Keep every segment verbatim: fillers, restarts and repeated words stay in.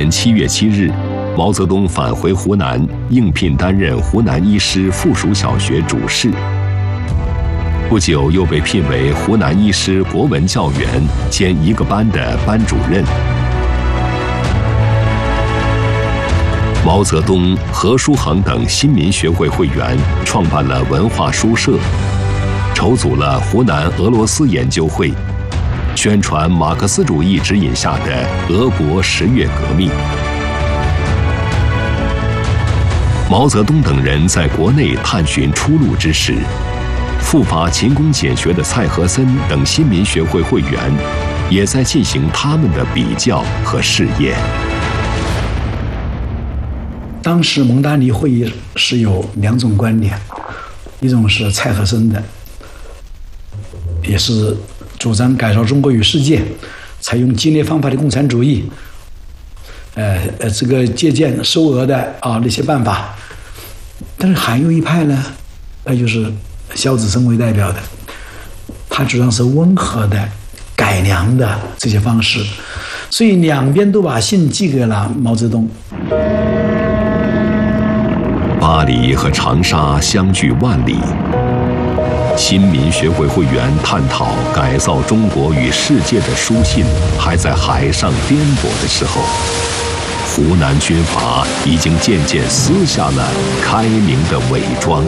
年七月七日，毛泽东返回湖南，应聘担任湖南医师附属小学主事。不久，又被聘为湖南医师国文教员兼一个班的班主任。毛泽东、何书衡等新民学会会员创办了文化书社，筹组了湖南俄罗斯研究会，宣传马克思主义指引下的俄国十月革命。毛泽东等人在国内探寻出路之时，赴法勤工俭学的蔡和森等新民学会会员，也在进行他们的比较和试验。 当时蒙大利会议是有两种观点，一种是蔡和森的，也是主张改造中国与世界，采用激烈方法的共产主义，呃呃，这个借鉴收俄的啊那些办法。但是还有一派呢，那就是萧子升为代表的，他主张是温和的、改良的这些方式，所以两边都把信寄给了毛泽东。 巴黎和长沙相距万里，新民学会会员探讨改造中国与世界的书信还在海上颠簸的时候，湖南军阀已经渐渐撕下了开明的伪装。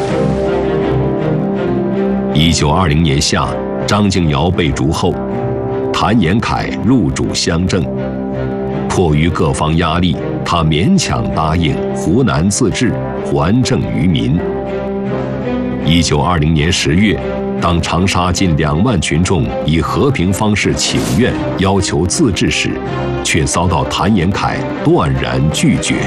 一九二零年夏，张敬尧被逐后，谭延闿入主乡政。迫于各方压力，他勉强答应湖南自治，还政于民。一九二零年十月，当长沙近两万群众以和平方式请愿要求自治时，却遭到谭延闿断然拒绝。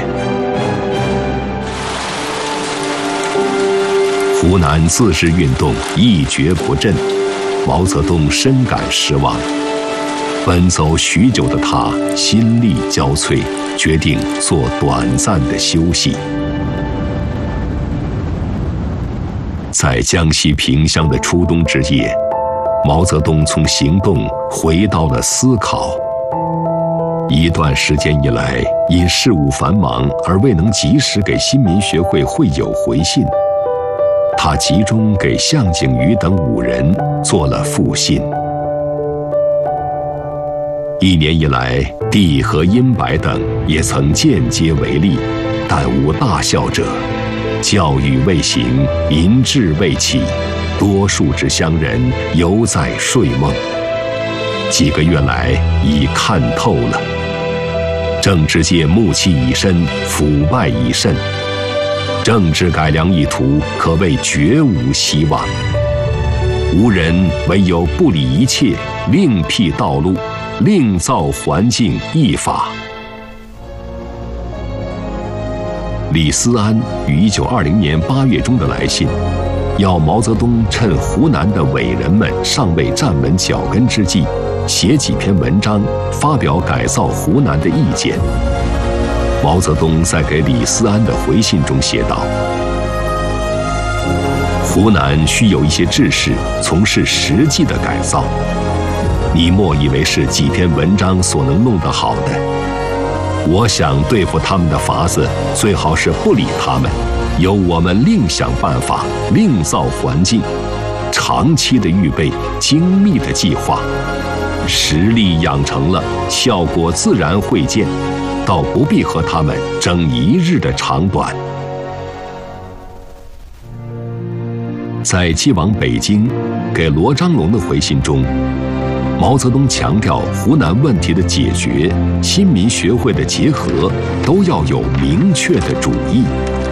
湖南自治运动一蹶不振，毛泽东深感失望。奔走许久的他心力交瘁，决定做短暂的休息。在江西萍乡的初冬之夜，毛泽东从行动回到了思考。一段时间以来，因事务繁忙而未能及时给新民学会会友回信，他集中给向景瑜等五人做了复信。一年以来，帝和殷白等也曾间接为例，但无大效者。教育未行，民智未起，多数之乡人犹在睡梦。几个月来已看透了，政治界暮气已深，腐败已甚，政治改良意图可谓绝无希望。无人唯有不理一切，另辟道路，另造环境易法。李思安于一九二零年八月中的来信，要毛泽东趁湖南的伟人们尚未站稳脚跟之际，写几篇文章，发表改造湖南的意见。毛泽东在给李思安的回信中写道：湖南需有一些志士从事实际的改造，你莫以为是几篇文章所能弄得好的。我想对付他们的法子，最好是不理他们，由我们另想办法，另造环境，长期的预备，精密的计划，实力养成了，效果自然会见，倒不必和他们争一日的长短。在寄往北京给罗章龙的回信中，毛泽东强调湖南问题的解决、新民学会的结合都要有明确的主意。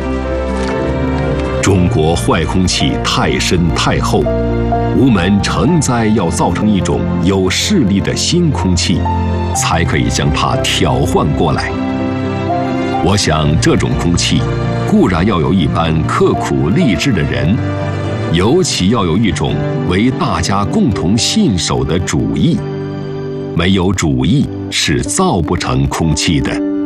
中国坏空气太深太厚，吾们诚哉要造成一种有势力的新空气，才可以将它调换过来。我想这种空气固然要有一般刻苦励志的人，尤其要有一种为大家共同信守的主义，没有主义是造不成空气的。